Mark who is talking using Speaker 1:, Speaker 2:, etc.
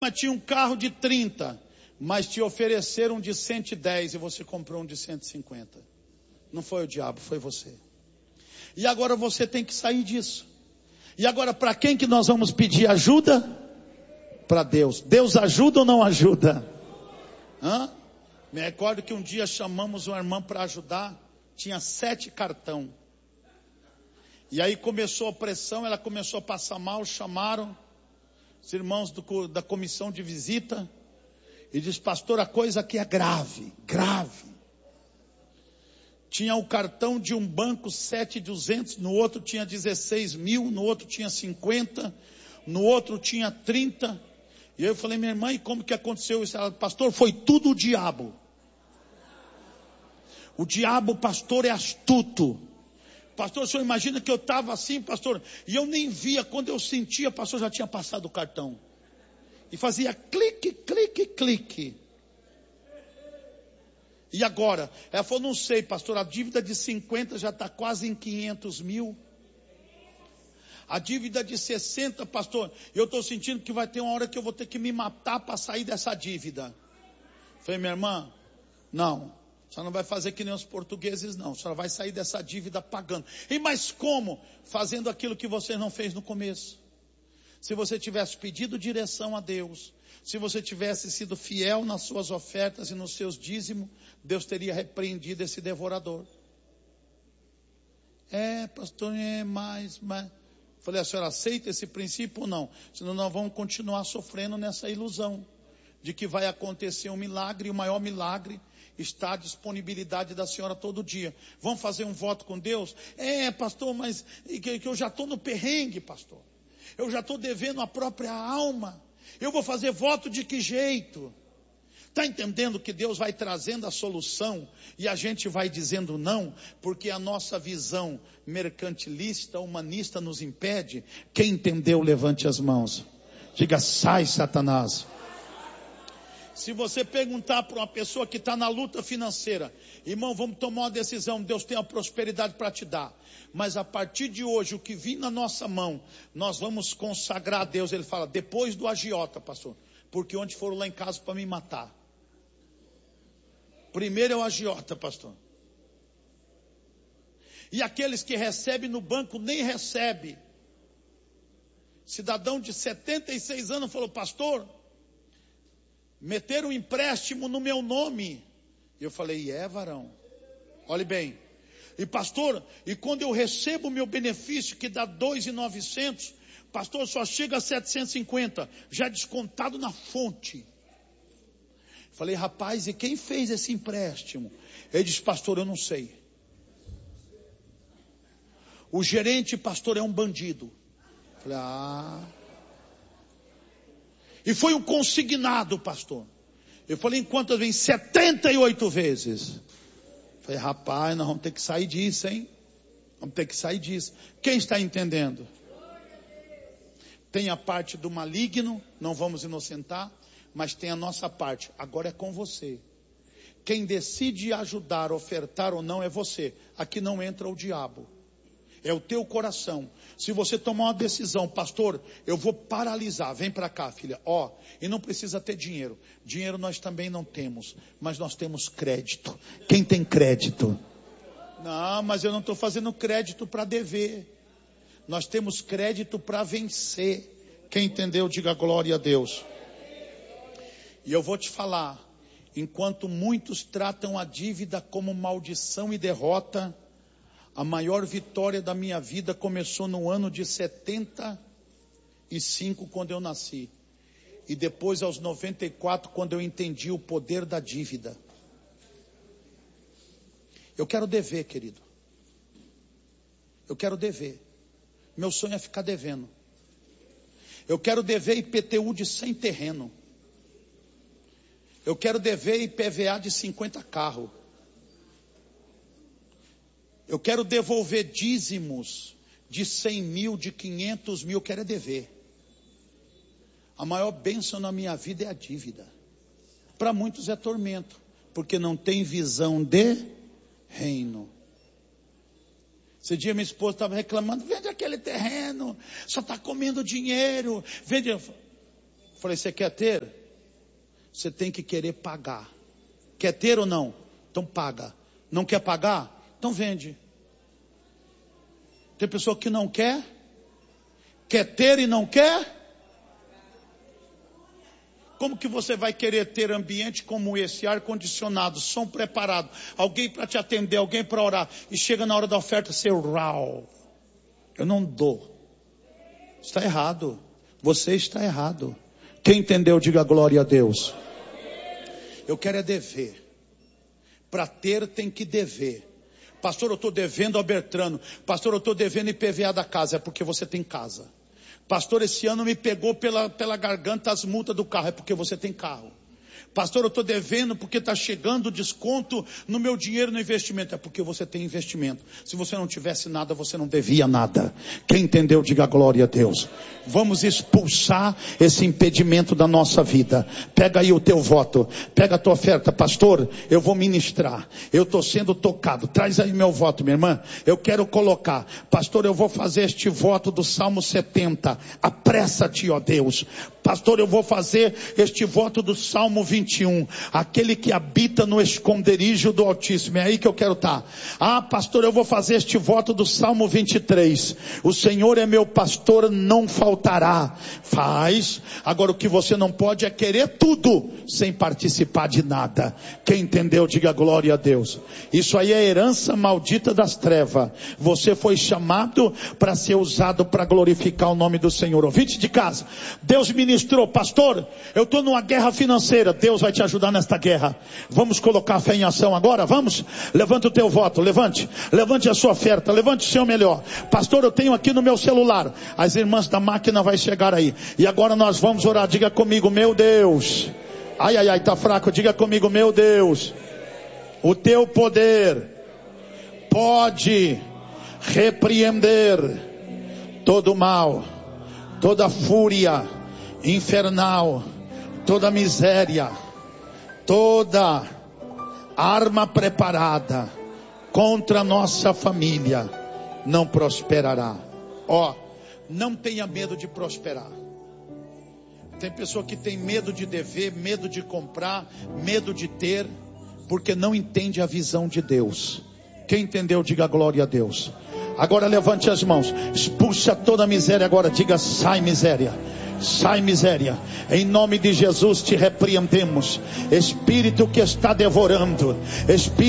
Speaker 1: Mas tinha um carro de 30, mas te ofereceram um de 110 e você comprou um de 150. Não foi o diabo, foi você. E agora você tem que sair disso. E agora para quem que nós vamos pedir ajuda? Para Deus. Deus ajuda ou não ajuda? Me recordo que um dia chamamos uma irmã para ajudar. Tinha 7 cartões. E aí começou a pressão, ela começou a passar mal, chamaram os irmãos da comissão de visita. E diz, pastor, a coisa aqui é grave, grave. Tinha o cartão de um banco 7.200, no outro tinha 16 mil, no outro tinha 50, no outro tinha 30. E eu falei, minha irmã, e como que aconteceu isso? Ela, pastor, foi tudo o diabo. O diabo, pastor, é astuto. Pastor, o senhor imagina que eu estava assim, pastor, e eu nem via, quando eu sentia, pastor, já tinha passado o cartão. E fazia clique, clique, clique. E agora? Ela falou, não sei, pastor, a dívida de 50 já está quase em 500 mil. A dívida de 60, pastor, eu estou sentindo que vai ter uma hora que eu vou ter que me matar para sair dessa dívida. Falei, minha irmã, não. A senhora não vai fazer que nem os portugueses, não. A senhora vai sair dessa dívida pagando. E mas como? Fazendo aquilo que você não fez no começo. Se você tivesse pedido direção a Deus, se você tivesse sido fiel nas suas ofertas e nos seus dízimos, Deus teria repreendido esse devorador. Pastor, mas... Falei, a senhora aceita esse princípio ou não? Senão nós vamos continuar sofrendo nessa ilusão de que vai acontecer um milagre, e o maior milagre está à disponibilidade da senhora todo dia. Vamos fazer um voto com Deus? Pastor, mas que eu já estou no perrengue, pastor. Eu já estou devendo a própria alma. Eu vou fazer voto de que jeito? Está entendendo que Deus vai trazendo a solução e a gente vai dizendo não, porque a nossa visão mercantilista, humanista nos impede? Quem entendeu, levante as mãos. Diga, sai Satanás. Se você perguntar para uma pessoa que está na luta financeira, irmão, vamos tomar uma decisão, Deus tem a prosperidade para te dar. Mas a partir de hoje, o que vir na nossa mão, nós vamos consagrar a Deus. Ele fala, depois do agiota, pastor, porque onde foram lá em casa para me matar. Primeiro é o agiota, pastor. E aqueles que recebem no banco, nem recebe. Cidadão de 76 anos falou, pastor, meteram um empréstimo no meu nome. E eu falei, varão, olhe bem. E pastor, e quando eu recebo o meu benefício, que dá 2.900, pastor, só chega a 750, já descontado na fonte. Falei, rapaz, e quem fez esse empréstimo? Ele disse, pastor, eu não sei. O gerente, pastor, é um bandido. Falei, E foi um consignado, pastor. Eu falei, em quantas vezes? 78 vezes. Falei, rapaz, nós vamos ter que sair disso, hein? Vamos ter que sair disso. Quem está entendendo? Tem a parte do maligno, não vamos inocentar, mas tem a nossa parte. Agora é com você. Quem decide ajudar, ofertar ou não é você. Aqui não entra o diabo. É o teu coração. Se você tomar uma decisão, pastor, eu vou paralisar. Vem para cá, filha. E não precisa ter dinheiro. Dinheiro nós também não temos, mas nós temos crédito. Quem tem crédito? Não, mas eu não estou fazendo crédito para dever. Nós temos crédito para vencer. Quem entendeu, diga glória a Deus. E eu vou te falar, enquanto muitos tratam a dívida como maldição e derrota, a maior vitória da minha vida começou no ano de 75, quando eu nasci. E depois aos 94, quando eu entendi o poder da dívida. Eu quero dever, querido. Eu quero dever. Meu sonho é ficar devendo. Eu quero dever IPTU de 100 terreno. Eu quero dever IPVA de 50 carros. Eu quero devolver dízimos de 100 mil, de 500 mil, eu quero dever. A maior bênção na minha vida é a dívida. Para muitos é tormento, porque não tem visão de reino. Esse dia minha esposa estava reclamando, vende aquele terreno, só está comendo dinheiro. Vende. falei, você quer ter? Você tem que querer pagar. Quer ter ou não? Então paga. Não quer pagar? Então vende. Tem pessoa que não quer ter e não quer. Como que você vai querer ter ambiente como esse, ar-condicionado, som preparado, alguém para te atender, alguém para orar, e chega na hora da oferta, seu rau, eu não dou. Está errado. Você está errado. Quem entendeu, diga glória a Deus. Eu quero é dever. Para ter tem que dever. Pastor, eu estou devendo a Bertrano. Pastor, eu estou devendo IPVA da casa. É porque você tem casa. Pastor, esse ano me pegou pela garganta as multas do carro. É porque você tem carro. Pastor, eu estou devendo porque está chegando desconto no meu dinheiro no investimento. É porque você tem investimento. Se você não tivesse nada, você não devia nada. Quem entendeu, diga glória a Deus. Vamos expulsar esse impedimento da nossa vida. Pega aí o teu voto. Pega a tua oferta. Pastor, eu vou ministrar. Eu estou sendo tocado. Traz aí meu voto, minha irmã. Eu quero colocar. Pastor, eu vou fazer este voto do Salmo 70. Apressa-te, ó Deus. Pastor, eu vou fazer este voto do Salmo 21. Aquele que habita no esconderijo do Altíssimo. É aí que eu quero estar. Ah, pastor, eu vou fazer este voto do Salmo 23. O Senhor é meu pastor, não faltará. Faz. Agora o que você não pode é querer tudo sem participar de nada. Quem entendeu, diga glória a Deus. Isso aí é herança maldita das trevas. Você foi chamado para ser usado para glorificar o nome do Senhor. Ouvinte de casa, Deus ministrou, pastor, eu estou numa guerra financeira. Deus vai te ajudar nesta guerra. Vamos colocar a fé em ação agora? Vamos? Levanta o teu voto, levante a sua oferta, levante o seu melhor. Pastor, eu tenho aqui no meu celular. As irmãs da máquina vai chegar aí. E agora nós vamos orar. Diga comigo, meu Deus. Ai, tá fraco. Diga comigo, meu Deus. O teu poder pode repreender todo mal, toda fúria infernal, toda miséria, toda arma preparada contra a nossa família não prosperará. Ó, não tenha medo de prosperar. Tem pessoa que tem medo de dever, medo de comprar, medo de ter, porque não entende a visão de Deus. Quem entendeu, diga glória a Deus. Agora levante as mãos, expulsa toda a miséria agora, diga sai miséria. Sai miséria, em nome de Jesus te repreendemos, espírito que está devorando, espírito